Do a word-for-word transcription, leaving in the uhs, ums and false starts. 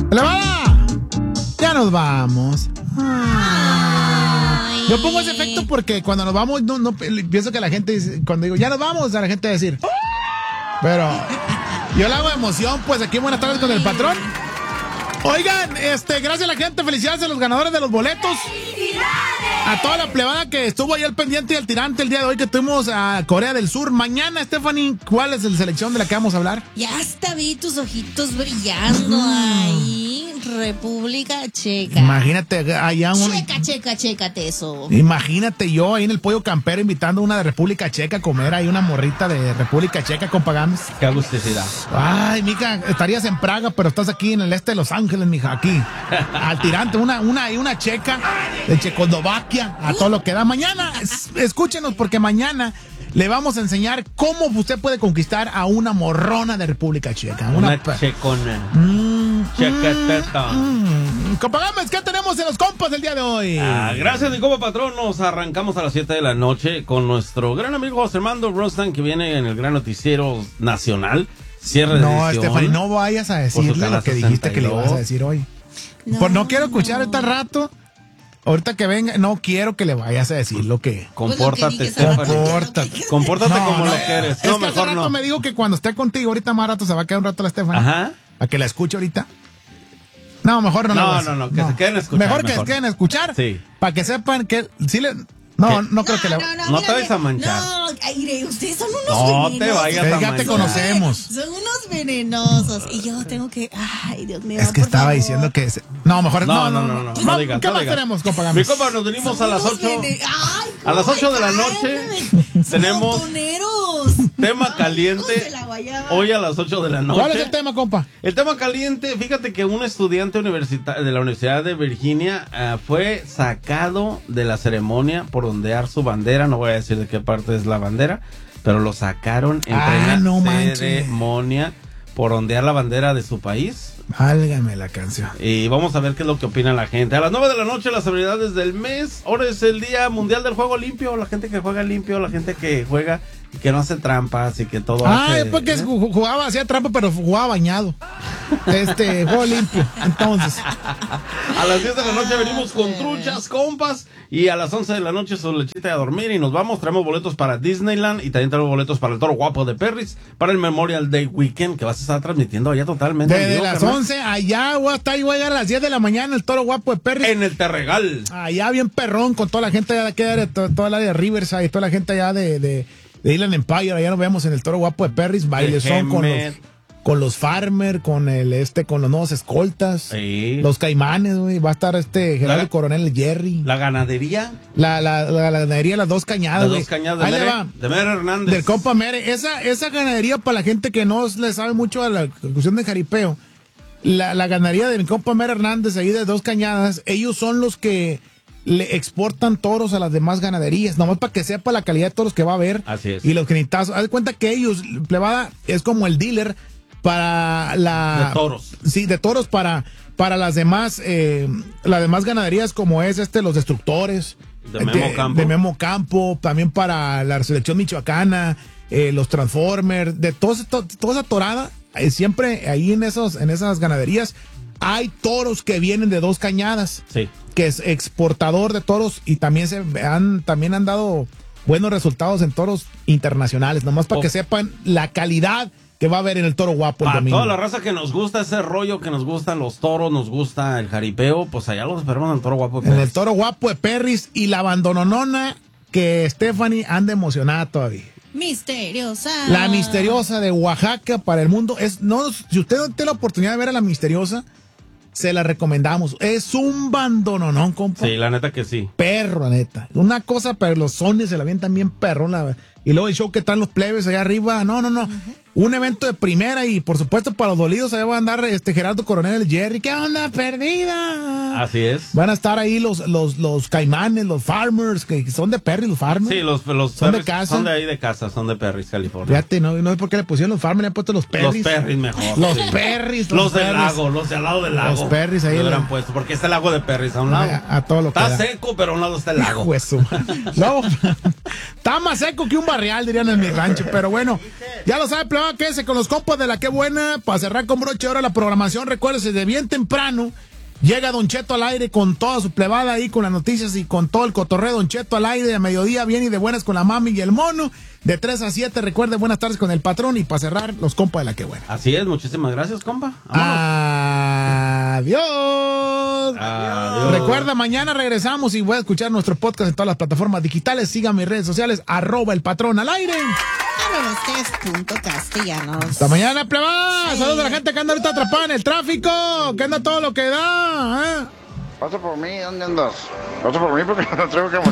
¡Elevada! Ya nos vamos. Ay. Yo pongo ese efecto porque cuando nos vamos, no, no pienso que la gente dice, cuando digo ya nos vamos, a la gente va a decir. Pero yo le hago emoción, pues aquí buenas tardes con el patrón. Oigan, este, gracias a la gente, felicidades a los ganadores de los boletos. A toda la plebada que estuvo ahí al pendiente y al tirante el día de hoy que tuvimos a Corea del Sur. Mañana, Stephanie, ¿cuál es la selección de la que vamos a hablar? Ya hasta vi tus ojitos brillando mm. ahí. República Checa. Imagínate allá un... Checa, checa, chécate eso. Imagínate yo ahí en el Pollo Campero invitando a una de República Checa a comer ahí una morrita de República Checa con pagames. Qué agusticidad. Ay, mija, estarías en Praga, pero estás aquí en el este de Los Ángeles, mija, aquí. Al tirante, una, una, una checa de Checoslovaquia, a todo lo que da. Mañana, es, escúchenos, porque mañana le vamos a enseñar cómo usted puede conquistar a una morrona de República Checa. Una, una checona. Mm, Chequeteta. Mm, Compagames, ¿qué tenemos en los compas del día de hoy? Ah, gracias, mi compa patrón. Nos arrancamos a las siete de la noche con nuestro gran amigo José Armando Rostan, que viene en el gran noticiero nacional. Cierre de No, edición. Stephanie, no vayas a decirle lo que dijiste que le ibas a decir hoy. No, pues no quiero escuchar ahorita al rato. Ahorita que venga, no quiero que le vayas a decir lo que... Compórtate, Stephanie. Compórtate. Compórtate no, como no, lo quieres. Es No, que mejor hace rato no. me dijo que cuando esté contigo, ahorita más rato se va a quedar un rato la Stephanie. Ajá. A que la escuche ahorita. No, mejor no. No, no, no, que no. se queden a escuchar. Mejor que mejor. se queden a escuchar. Sí. Para que sepan que... Sí le... No, no, no creo que le... No, no, no te vayas a manchar. No, aire, ustedes son unos no venenosos. te vayas a Ya manchar. te conocemos. Son unos venenosos. Y yo tengo que... Ay, Dios mío, Es que por estaba favor. diciendo que... Se... No, mejor... No, no, no, no. no, no, no digas, ¿Qué no más digas. tenemos, compa? Mi compa, nos venimos Son a las unos ocho. vene- Ay, A las ocho de la noche tenemos botoneros. tema caliente. Hijos de la guayaba. Hoy a las ocho de la noche. ¿Cuál es el tema, compa? El tema caliente, fíjate que un estudiante universita- de la Universidad de Virginia uh, fue sacado de la ceremonia por ondear su bandera. No voy a decir de qué parte es la bandera, pero lo sacaron en Ah, plena no manches. ceremonia por ondear la bandera de su país. Válgame la canción. Y vamos a ver qué es lo que opina la gente. A las nueve de la noche, las celebridades del mes. Ahora es el Día Mundial del Juego Limpio. La gente que juega limpio, la gente que juega y que no hace trampas y que todo Ah, hace... es porque ¿eh? jugaba, hacía trampa, pero jugaba bañado. Este, juego limpio. Entonces, A las diez de la noche venimos con truchas, compas. Y a las once de la noche su lechita y a dormir. Y nos vamos, traemos boletos para Disneyland. Y también traemos boletos para el Toro Guapo de Perris. Para el Memorial Day Weekend, que vas a estar transmitiendo allá totalmente. en desde vivo, las carnal. once, allá voy a estar, yo voy a llegar a las diez de la mañana, el Toro Guapo de Perry. En el Terregal. Allá bien perrón, con toda la gente allá de, aquí, de to- toda el área de Riverside, y toda la gente allá de, de, de Inland Empire. Allá nos vemos en el Toro Guapo de Perris. Bailes son con los, con los Farmer, con el este, con los nuevos escoltas. Sí. Los Caimanes, güey. Va a estar este Gerardo La- Coronel, el Jerry. La ganadería. La, la, la, la ganadería Las Dos Cañadas, Las güey. dos cañadas de Ahí le Mere, va. de Mere Hernández. Del compa Mere. Esa, esa ganadería, para la gente que no le sabe mucho a la cuestión de jaripeo, la, la ganadería de mi compa Mere Hernández, ahí de Dos Cañadas, ellos son los que le exportan toros a las demás ganaderías, nomás para que sepa la calidad de toros que va a haber. Así es. Y los genitazos. Haz de cuenta que ellos, plebada, es como el dealer para la... De toros. Sí, de toros para, para las demás, eh, las demás ganaderías, como es este, los destructores. De Memo Campo. De Memo Campo, también para la selección michoacana, eh, los Transformers, de todo, to, toda esa torada, eh, siempre ahí en esos, en esas ganaderías hay toros que vienen de Dos Cañadas, Sí. que es exportador de toros y también se han, también han dado buenos resultados en toros internacionales, nomás para Oh. que sepan la calidad que va a haber en el Toro Guapo el Para domingo. toda la raza que nos gusta ese rollo, que nos gustan los toros, nos gusta el jaripeo, pues allá los esperamos en el Toro Guapo. En el Toro Guapo de Perris y la abandononona que Stephanie anda emocionada todavía. Misteriosa. La misteriosa de Oaxaca para el mundo. Es, no, si usted no tiene la oportunidad de ver a la misteriosa, se la recomendamos. Es un bandononón, compa. Sí, la neta que sí. Perro, la neta. Una cosa, pero los sones se la ven también perro. La, y luego el show que están los plebes allá arriba. No, no, no. Uh-huh. Un evento de primera y por supuesto para los dolidos allá va a andar este Gerardo Coronel, el Jerry. ¿Qué onda, perdida? Así es. Van a estar ahí los, los, los Caimanes, los Farmers, que son de Perry, los Farmers. Sí, los, los son Perris de casa. Son de ahí de casa, son de Perris, California. Fíjate, no, no es porque le pusieron los Farmers, le han puesto los Perris. Los Perris mejor. Los sí. Perris. Los, los del Perris. lago, los del lado del lago. Los Perris ahí. Lo la... hubieran puesto, porque está el lago de Perris a un lado. A, a todo lo que Está da. seco, pero a un lado está el lago. Hijo de su- no, está más seco que un real, dirían en mi rancho. Pero bueno, ya lo sabe, plebada, quédese con los compas de la que buena. Para cerrar con broche ahora la programación, recuérdese, de bien temprano llega Don Cheto al aire con toda su plebada ahí, con las noticias y con todo el cotorreo. Don Cheto al aire a mediodía, bien y de buenas con la mami y el mono. De tres a siete, recuerde, buenas tardes con el patrón. Y para cerrar, los compas de la que buena. Así es, muchísimas gracias, compa. Adiós. Adiós. Recuerda, mañana regresamos y voy a escuchar nuestro podcast en todas las plataformas digitales. Sigan mis redes sociales, arroba el patrón al aire. punto castellanos. Hasta mañana, plebada. Sí. Saludos a la gente que anda ahorita atrapada en el tráfico, que anda todo lo que da. ¿eh? Pasa por mí, ¿dónde andas? Pasa por mí porque no traigo que